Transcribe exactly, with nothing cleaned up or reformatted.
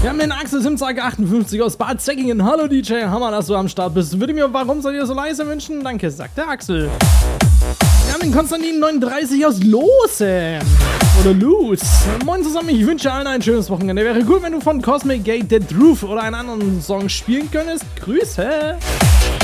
Wir haben den Axel Simzage achtundfünfzig aus Bad Säckingen. Hallo D J, Hammer, dass du am Start bist. Würde mir warum soll ihr so leise wünschen? Danke, sagt der Axel. Wir haben den Konstantin neununddreißig aus Lose. Oder Luz. Moin zusammen, ich wünsche allen ein schönes Wochenende. Wäre cool, wenn du von Cosmic Gate, The Truth oder einen anderen Song spielen könntest. Grüße.